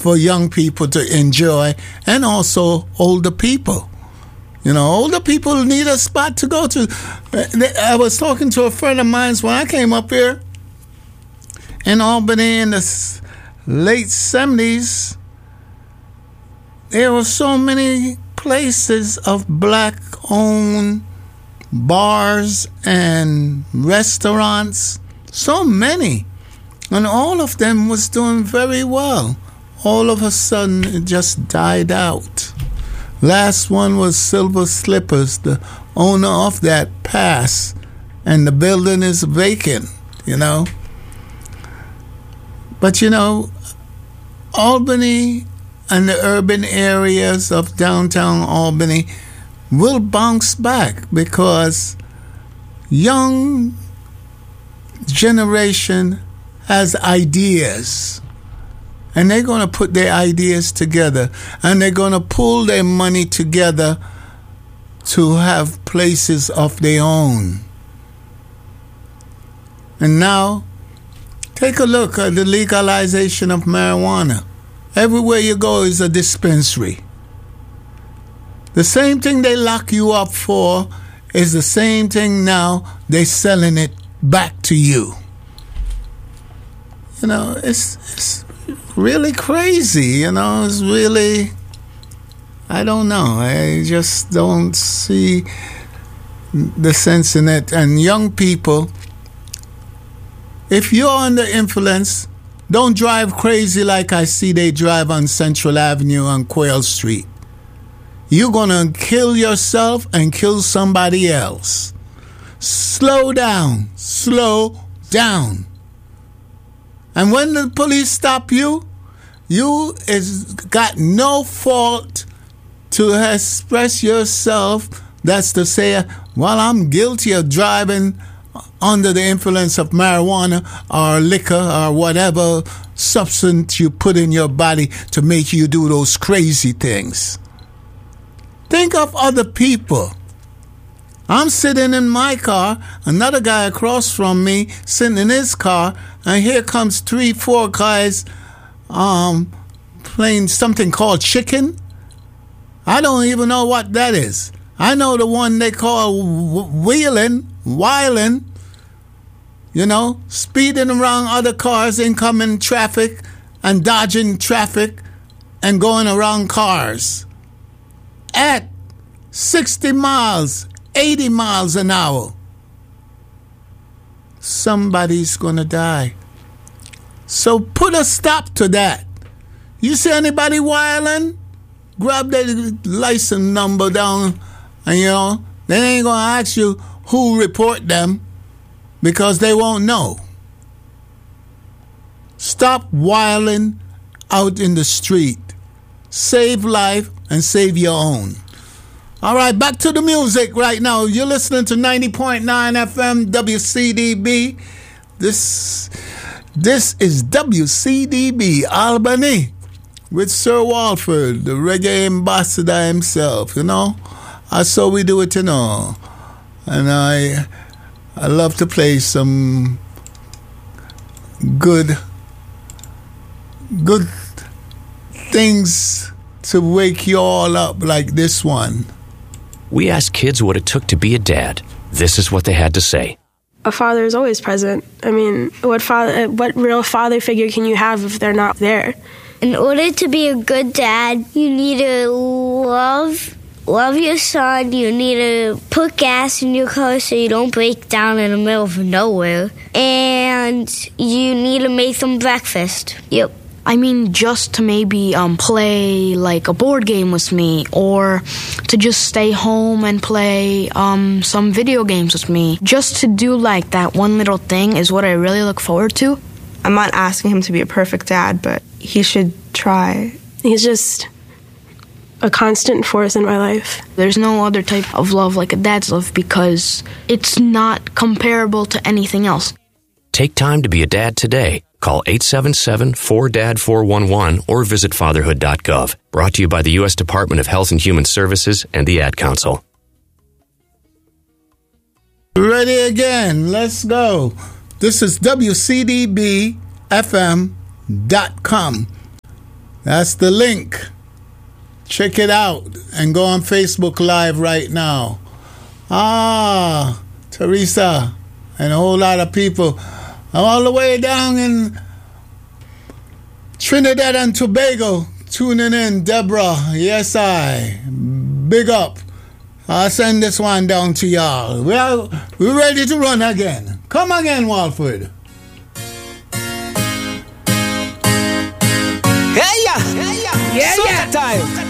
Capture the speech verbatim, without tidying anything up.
for young people to enjoy, and also older people. You know, older people need a spot to go to. I was talking to a friend of mine when I came up here in Albany in the late seventies. There were so many places of black-owned bars and restaurants, so many. And all of them was doing very well. All of a sudden, it just died out. Last one was Silver Slippers, the owner of that passed, and the building is vacant, you know. But, you know, Albany and the urban areas of downtown Albany will bounce back because young generation has ideas, and they're going to put their ideas together, and they're going to pull their money together to have places of their own. And now, take a look at the legalization of marijuana. Everywhere you go is a dispensary. The same thing they lock you up for is the same thing now they're selling it back to you. You know, it's, it's really crazy, you know, it's really, I don't know, I just don't see the sense in it. And young people, if you're under influence, don't drive crazy like I see they drive on Central Avenue on Quayle Street. You're going to kill yourself and kill somebody else. Slow down. Slow down. And when the police stop you, you is got no fault to express yourself. That's to say, well, I'm guilty of driving under the influence of marijuana or liquor or whatever substance you put in your body to make you do those crazy things. Think of other people. I'm sitting in my car, another guy across from me sitting in his car, and here comes three, four guys um, playing something called chicken. I don't even know what that is. I know the one they call wheeling, whiling, you know, speeding around other cars, incoming traffic, and dodging traffic, and going around cars at sixty miles, eighty miles an hour. Somebody's gonna die. So put a stop to that. You see anybody whiling? Grab their license number down, and you know, they ain't gonna ask you who report them because they won't know. Stop whiling out in the street. Save life and save your own. All right, back to the music right now. You're listening to ninety point nine F M W C D B. This, this is W C D B Albany with Sir Walford, the reggae ambassador himself, you know. That's how we do it, you know. And I, I love to play some good, good things to wake you all up like this one. We asked kids what it took to be a dad. This is what they had to say. A father is always present. I mean, what father, what real father figure can you have if they're not there? In order to be a good dad, you need to love, love your son. You need to put gas in your car so you don't break down in the middle of nowhere. And you need to make them breakfast. Yep. I mean, just to maybe um, play like a board game with me, or to just stay home and play um, some video games with me. Just to do like that one little thing is what I really look forward to. I'm not asking him to be a perfect dad, but he should try. He's just a constant force in my life. There's no other type of love like a dad's love because it's not comparable to anything else. Take time to be a dad today. Call eight seven seven, four D A D, four one one or visit fatherhood dot gov. Brought to you by the U S Department of Health and Human Services and the Ad Council. Ready again. Let's go. This is W C D B F M dot com. That's the link. Check it out and go on Facebook Live right now. Ah, Teresa and a whole lot of people all the way down in Trinidad and Tobago tuning in. Deborah, yes I. Big up. I'll send this one down to y'all. Well, we're ready to run again. Come again, Walford. Hey ya! Hey ya! Yeah, yeah! Time!